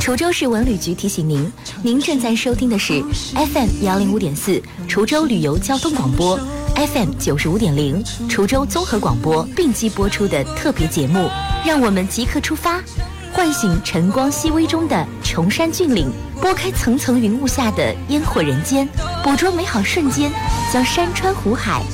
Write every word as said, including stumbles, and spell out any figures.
滁州市文旅局提醒您，您正在收听的是 F M 幺零五点四滁州旅游交通广播 ，F M 九十五点零滁州综合广播并机播出的特别节目。让我们即刻出发，唤醒晨光熹微中的崇山峻岭，拨开层层云雾下的烟火人间，捕捉美好瞬间，将山川湖海